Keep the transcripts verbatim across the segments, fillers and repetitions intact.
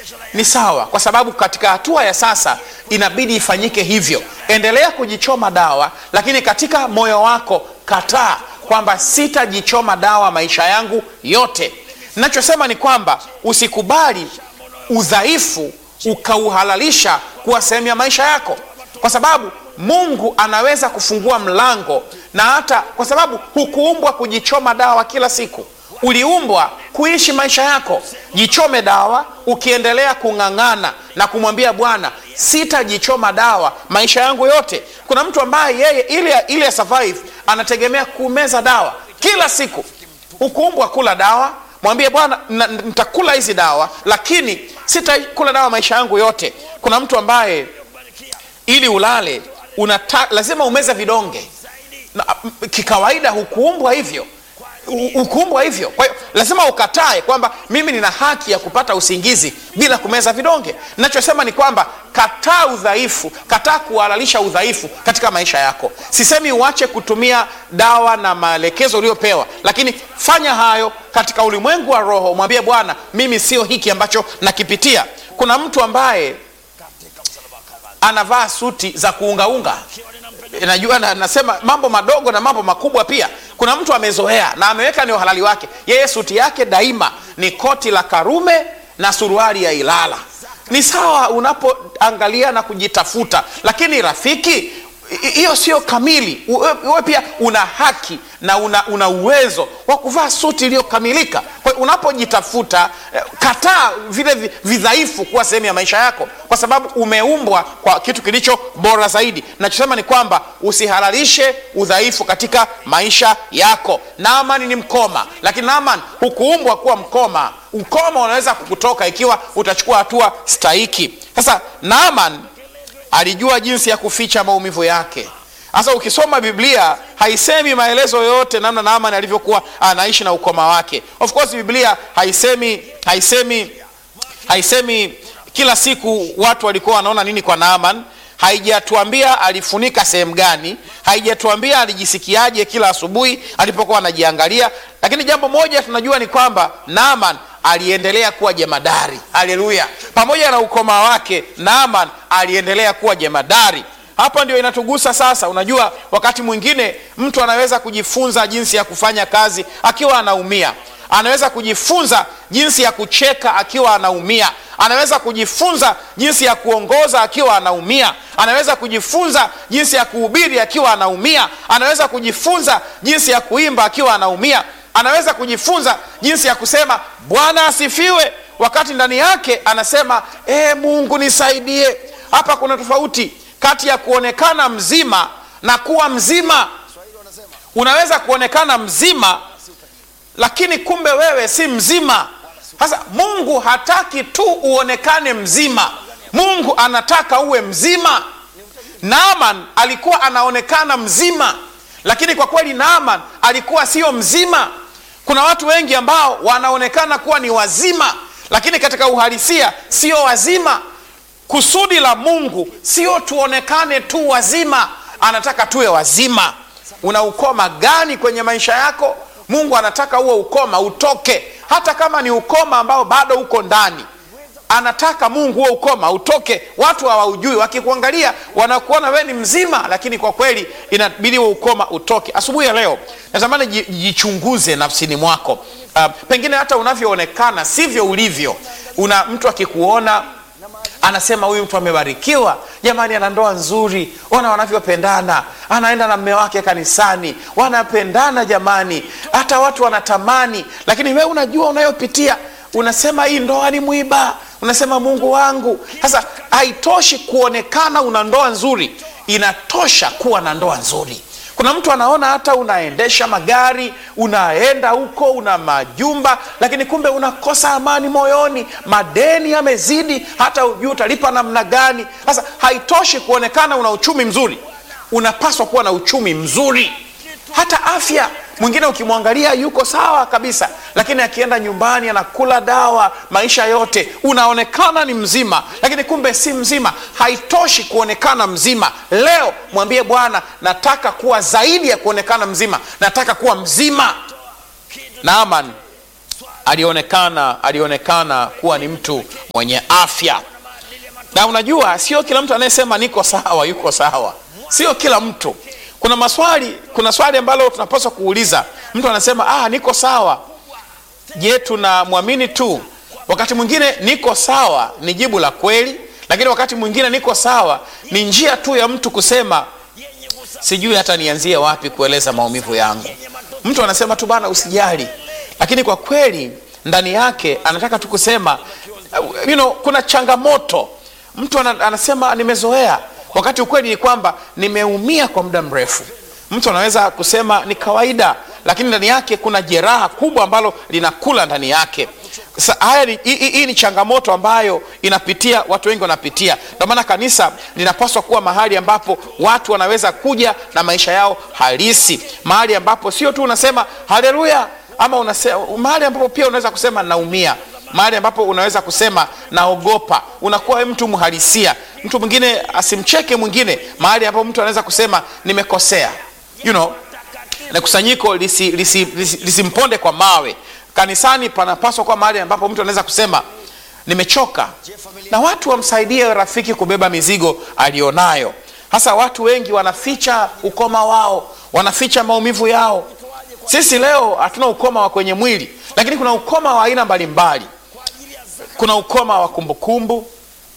ni sawa, kwa sababu katika hatua ya sasa inabidi ifanyike hivyo. Endelea kujichoma dawa, lakini katika moyo wako kataa kwamba sitajichoma dawa maisha yangu yote. Ninachosema ni kwamba usikubali udhaifu ukauhalalisha kuwa sehemu ya maisha yako, kwa sababu Mungu anaweza kufungua mlango, na hata kwa sababu hukuumbwa kujichoma dawa kila siku. Uliumbwa kuishi maisha yako. Jichome dawa ukiendelea kung'ang'ana na kumwambia Bwana, sitajichoma dawa maisha yangu yote. Kuna mtu ambaye yeye ile ile survive anategemea kumeza dawa kila siku. Hukuumbwa kula dawa. Mwambie Bwana, nitakula hizi dawa lakini sitakula dawa maisha yangu yote. Kuna mtu ambaye ili ulale unata, lazima umeze vidonge. Na, kikawaida hukuumbwa hivyo. Ukumbwa hivyo. Kwa hiyo lazima ukatae kwamba mimi nina haki ya kupata usingizi bila kumeza vidonge. Ninachosema ni kwamba kataa udhaifu, kataa kuhalalisha udhaifu katika maisha yako. Sisemi uache kutumia dawa na maelekezo uliyopewa, lakini fanya hayo katika ulimwengu wa roho. Mwambie Bwana, mimi sio hiki ambacho nakipitia. Kuna mtu ambaye anavaa suti za kuungaunga. Najua na, nasema mambo madogo na mambo makubwa pia. Kuna mtu amezoea na ameweka ni uhalali wake. Yeye suti yake daima ni koti la Karume na suruali ya Ilala. Ni sawa unapoangalia na kujitafuta, lakini rafiki, hiyo sio kamili. Wewe pia una haki na una, una uwezo wa kuvaa suti iliyokamilika. Kwa hiyo unapojitafuta, kataa vile vidhaifu kuwa sehemu ya maisha yako, kwa sababu umeumbwa kwa kitu kilicho bora zaidi. Nachosema ni kwamba usihalalishe udhaifu katika maisha yako. Naaman ni mkoma, lakini Naaman hukuumbwa kuwa mkoma. Ukoma unaweza kukutoka ikiwa utachukua hatua stahiki. Sasa Naaman alijua jinsi ya kuficha maumivu yake. Sasa ukisoma Biblia haisemi maelezo yote namna Naaman alivyokuwa anaishi na ukoma wake. Of course Biblia haisemi haisemi haisemi kila siku watu walikuwa wanaona nini kwa Naaman. Haijatuambia alifunika sehemu gani, haijatuambia alijisikiaje kila asubuhi alipokuwa anajiangalia. Lakini jambo moja tunajua ni kwamba Naaman aliendelea kuwa jemadari. Haleluya. Pamoja na ukoma wake, Naaman aliendelea kuwa jemadari. Hapa ndio inatugusa sasa. Unajua, wakati mwingine mtu anaweza kujifunza jinsi ya kufanya kazi akiwa anaumia. Anaweza kujifunza jinsi ya kucheka akiwa anaumia. Anaweza kujifunza jinsi ya kuongoza akiwa anaumia. Anaweza kujifunza jinsi ya kuhubiri akiwa anaumia. Anaweza kujifunza jinsi ya kuimba akiwa anaumia. Anaweza kujifunza jinsi ya kusema Bwana asifiwe wakati ndani yake anasema e, Mungu nisaidie. Hapa kuna tofauti kati ya kuonekana mzima na kuwa mzima. Unaweza kuonekana mzima lakini kumbe wewe si mzima. Sasa Mungu hataki tu uonekane mzima, Mungu anataka uwe mzima. Naaman alikuwa anaonekana mzima, lakini kwa kweli Naaman alikuwa sio mzima. Kuna watu wengi ambao wanaonekana kuwa ni wazima, lakini katika uhalisia sio wazima. Kusudi la Mungu sio tuonekane tu wazima, anataka tuwe wazima. Una ukoma gani kwenye maisha yako? Mungu anataka huo ukoma utoke, hata kama ni ukoma ambao bado uko ndani. Anataka Mungu huo ukoma utoke. Watu hawaujui, wakikuangalia wanakuona wewe ni mzima, lakini kwa kweli inabidi huo ukoma utoke. Asubuhi ya leo natamani jichunguze nafsini mwako. Uh, pengine hata unavyoonekana sivyo ulivyo. Una mtu akikuona anasema huyu mtu amebarikiwa, jamani ana ndoa nzuri, wana wanavyopendana, anaenda na mume wake kanisani, wanapendana jamani, hata watu wanatamani. Lakini wewe unajua unayopitia, unasema hii ndoa ni mwiba, unasema Mungu wangu. Sasa haitoshi kuonekana una ndoa nzuri, inatosha kuwa na ndoa nzuri. Kuna mtu anaona hata unaendesha magari, unaenda huko, una majumba, lakini kumbe unakosa amani moyoni, madeni yamezidi, hata ujui utalipa namna gani. Sasa haitoshi kuonekana una uchumi mzuri, unapaswa kuwa na uchumi mzuri. Hata afya, mwingine ukimwangalia yuko sawa kabisa, lakini akienda nyumbani anakula dawa maisha yote, unaonekana ni mzima, lakini kumbe si mzima. Haitoshi kuonekana mzima. Leo mwambie Bwana, nataka kuwa zaidi ya kuonekana mzima, nataka kuwa mzima. Naaman alionekana alionekana kuwa ni mtu mwenye afya. Na unajua sio kila mtu anayesema niko sawa yuko sawa, sio kila mtu. Kuna maswali, kuna swali ambalo tunapaswa kuuliza. Mtu anasema ah niko sawa, je tunamwamini tu? Wakati mwingine niko sawa ni jibu la kweli, lakini wakati mwingine niko sawa ni njia tu ya mtu kusema sijui hata nianzie wapi kueleza maumivu yangu. Mtu anasema tu bana usijali, lakini kwa kweli ndani yake anataka tu kusema you know, kuna changamoto. Mtu anasema nimezoea, wakati ukweli ni kwamba nimeumia kwa muda mrefu. Mtu anaweza kusema ni kawaida, lakini ndani yake kuna jeraha kubwa ambalo linakula ndani yake. Sasa haya ni hii ni changamoto ambayo inapitia watu wengi wanapitia. Ndio maana kanisa linapaswa kuwa mahali ambapo watu wanaweza kuja na maisha yao halisi, mahali ambapo sio tu unasema haleluya, ama unasema, mahali ambapo pia unaweza kusema naumia, mahali ambapo unaweza kusema naogopa. Unakuwa mtu mhalisia, mtu mwingine asimcheke mwingine, mahali ambapo mtu anaweza kusema nimekosea. You know, na kusanyiko lisimponde lisi, lisi, lisi kwa mawe. Kanisani panapaswa kwa mahali ambapo mtu anaweza kusema nimechoka, na watu wamsaidie rafiki kubeba mizigo alionayo. Hasa watu wengi wanaficha ukoma wao, wanaficha maumivu yao. Sisi leo hatuna ukoma wa kwenye mwili, lakini kuna ukoma wa aina mbalimbali. Kuna ukoma wa kumbukumbu,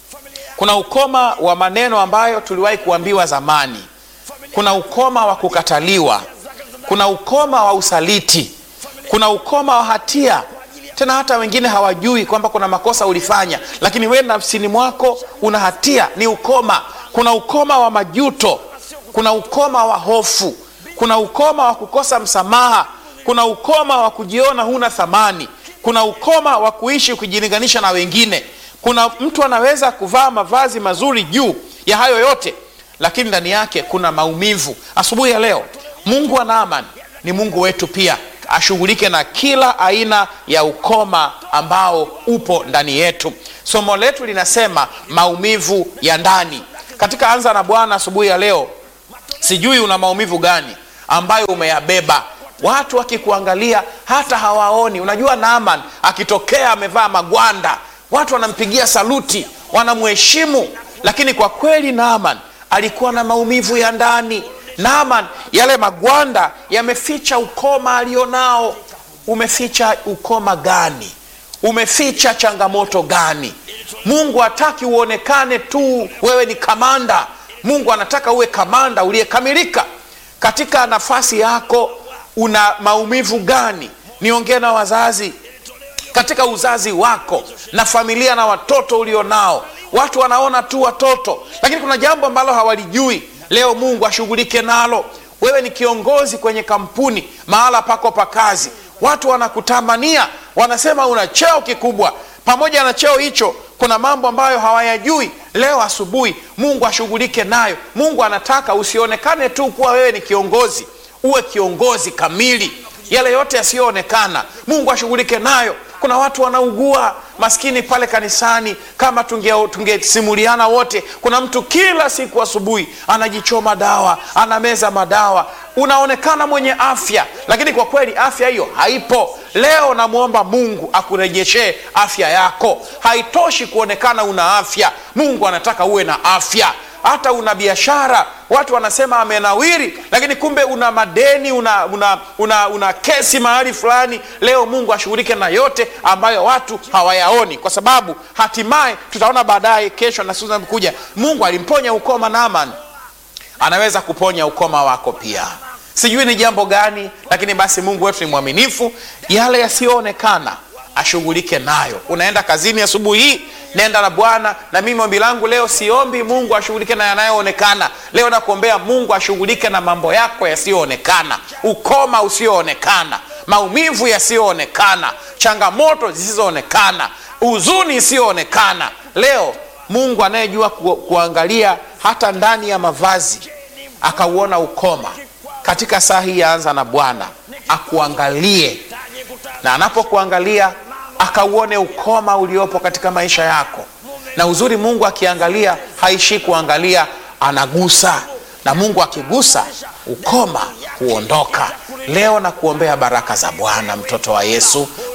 kuna ukoma wa maneno ambayo tuliwahi kuambiwa zamani, kuna ukoma wa kukataliwa, kuna ukoma wa usaliti, kuna ukoma wa hatia. Tena hata wengine hawajui kwamba kuna makosa ulifanya, lakini wewe nafsini mwako una hatia, ni ukoma. Kuna ukoma wa majuto, kuna ukoma wa hofu, kuna ukoma wa kukosa msamaha, kuna ukoma wa kujiona huna thamani, kuna ukoma wa kuishi kujilinganisha na wengine. Kuna mtu anaweza kuvaa mavazi mazuri juu ya hayo yote, lakini ndani yake kuna maumivu. Asubuhi ya leo Mungu wa Naaman ni Mungu wetu pia, ashughulike na kila aina ya ukoma ambao upo ndani yetu. Somo letu linasema maumivu ya ndani. Katika Anza na Bwana asubuhi ya leo, sijui una maumivu gani ambayo umeyabeba. Watu wakikuangalia hata hawaoni. Unajua Naaman akitokea amevaa magwanda, watu wanampigia saluti, wanamheshimu, lakini kwa kweli Naaman alikuwa na maumivu ya ndani. Naaman, yale magwanda yameficha ukoma alionao. Umeficha ukoma gani? Umeficha changamoto gani? Mungu hataki uonekane tu wewe ni kamanda. Mungu anataka uwe kamanda uliyekamilika. Katika nafasi yako una maumivu gani? Niongee na wazazi. Katika uzazi wako na familia na watoto ulionao, watu wanaona tu watoto, lakini kuna jambo ambalo hawalijui. Leo Mungu ashughulike nalo. Wewe ni kiongozi kwenye kampuni, mahala pako pa kazi, watu wanakutamania, wanasema una cheo kikubwa. Pamoja na cheo hicho kuna mambo ambayo hawayajui. Leo asubuhi Mungu ashughulike nayo. Mungu anataka usionekane tu kuwa wewe ni kiongozi, uwe kiongozi kamili. Yale yote yasiyoonekana Mungu ashughulike nayo. Kuna watu wanaugua maskini pale kanisani, kama tungesimuliana tunge wote. Kuna mtu kila siku asubuhi anajichoma dawa, anameza madawa. Unaonekana mwenye afya, lakini kwa kweli afya hiyo haipo. Leo namuomba Mungu akurejeshe afya yako. Haitoshi kuonekana una afya, Mungu anataka uwe na afya. Hata una biashara, watu wanasema amenawiri, lakini kumbe una madeni, una, una, una, una kesi mahali fulani. Leo Mungu ashughulike na yote ambayo watu hawayaoni, kwa sababu hatimaye tutaona baadaye, kesho na siku zinazokuja, Mungu alimponya ukoma Naaman, anaweza kuponya ukoma wako pia. Sijui ni jambo gani, lakini basi Mungu wetu ni mwaminifu. Yale yasiyoonekana ashughulike nayo. Unaenda kazini asubuhi hii, nenda na Bwana. Na mimi ombi langu leo, siombi Mungu ashughulike na yanayoonekana. Leo nakuombea Mungu ashughulike na mambo yako yasiyoonekana, ukoma usioonekana, maumivu yasiyoonekana, changamoto zisizoonekana, huzuni isiyoonekana. Leo Mungu anayejua ku, kuangalia hata ndani ya mavazi akauona ukoma, katika saa hii ya Anza na Bwana akuangalie, na anapokuangalia akauone ukoma uliopo katika maisha yako. Na uzuri, Mungu akiangalia haishi kuangalia, anagusa. Na Mungu akigusa, ukoma huondoka. Leo na kuombea baraka za Bwana, mtoto wa Yesu.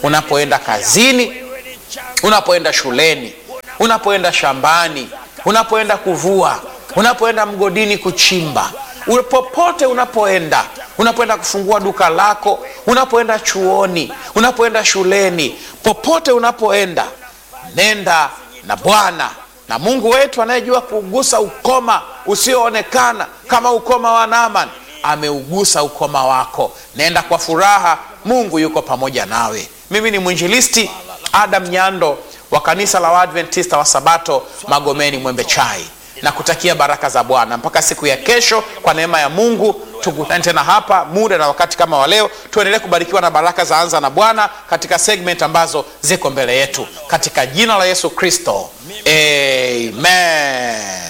unapoenda kazini, unapoenda shuleni, unapoenda shambani, unapoenda kuvua, unapoenda mgodini kuchimba, popote unapoenda, unapoenda kufungua duka lako, unapoenda chuoni, unapoenda shuleni, popote unapoenda, nenda na Bwana. Na Mungu wetu anayejua kuugusa ukoma usioonekana kama ukoma wa Naaman, ameugusa ukoma wako. Nenda kwa furaha, Mungu yuko pamoja nawe. Mimi ni mwinjilisti Adam Nyando wa kanisa la Waadventista wa Sabato Magomeni Mwembe Chai, na kutakia baraka za Bwana mpaka siku ya kesho. Kwa neema ya Mungu tukutane tena hapa muda na wakati kama wa leo. Tuendelee kubarikiwa na baraka za Anza na Bwana katika segment ambazo ziko mbele yetu, katika jina la Yesu Kristo, amen.